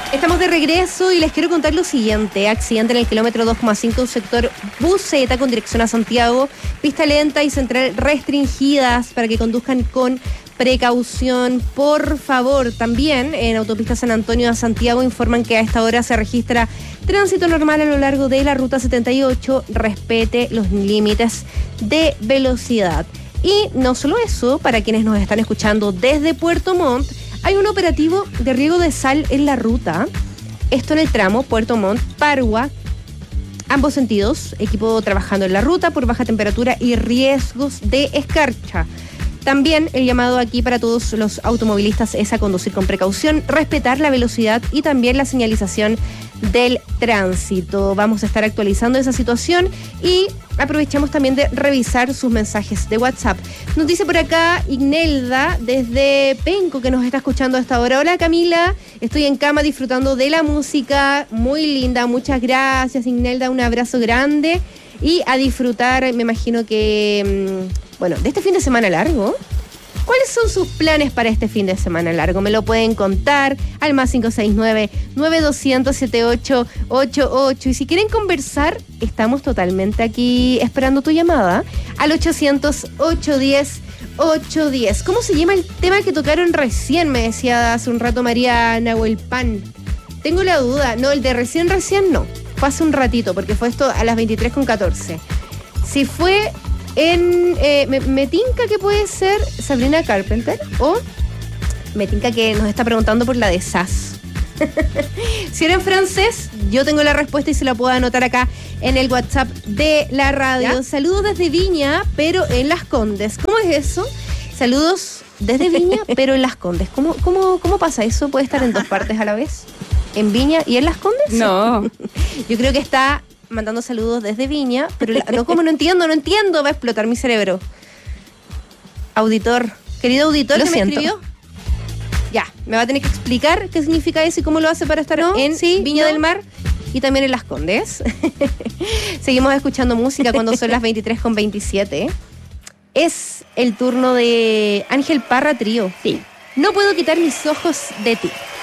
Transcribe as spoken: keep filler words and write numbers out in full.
Estamos de regreso y les quiero contar lo siguiente. Accidente en el kilómetro dos coma cinco, sector Buceta con dirección a Santiago. Pista lenta y central restringidas para que conduzcan con precaución, por favor. También en autopista San Antonio a Santiago informan que a esta hora se registra tránsito normal a lo largo de la ruta setenta y ocho. Respete los límites de velocidad. Y no solo eso, para quienes nos están escuchando desde Puerto Montt, hay un operativo de riego de sal en la ruta. Esto en el tramo Puerto Montt, Parua, ambos sentidos. Equipo trabajando en la ruta por baja temperatura y riesgos de escarcha. También el llamado aquí para todos los automovilistas es a conducir con precaución, respetar la velocidad y también la señalización del tránsito. Vamos a estar actualizando esa situación y aprovechamos también de revisar sus mensajes de WhatsApp. Nos dice por acá Ignelda desde Penco que nos está escuchando a esta hora. Hola Camila, estoy en cama disfrutando de la música, muy linda, muchas gracias Ignelda, un abrazo grande y a disfrutar, me imagino que, bueno, de este fin de semana largo. ¿Cuáles son sus planes para este fin de semana largo? Me lo pueden contar al más cinco seis nueve, nueve dos cero cero, siete ocho ocho ocho. Y si quieren conversar, estamos totalmente aquí esperando tu llamada al ochocientos, ochocientos diez, ochocientos diez. ¿Cómo se llama el tema que tocaron recién? Me decía hace un rato María Nahuelpan. Tengo la duda. No, el de recién, recién no. Fue hace un ratito, porque fue esto a las veintitrés con catorce. Si fue... En, eh, me, me tinca que puede ser Sabrina Carpenter o me tinca que nos está preguntando por la de Sass. Si era en francés, yo tengo la respuesta y se la puedo anotar acá en el WhatsApp de la radio. ¿Ya? Saludos desde Viña, pero en Las Condes. ¿Cómo es eso? Saludos desde Viña, pero en Las Condes. ¿Cómo, cómo, cómo pasa eso? ¿Puede estar en dos partes a la vez? ¿En Viña y en Las Condes? No. Yo creo que está... mandando saludos desde Viña, pero la, no, como no entiendo, no entiendo, va a explotar mi cerebro. Auditor, querido auditor, lo que siento. me escribió, ya, me va a tener que explicar qué significa eso y cómo lo hace para estar no, en sí, Viña no. del Mar y también en Las Condes. Seguimos escuchando música cuando son las veintitrés con veintisiete. Es el turno de Ángel Parra Trío. Sí. No puedo quitar mis ojos de ti.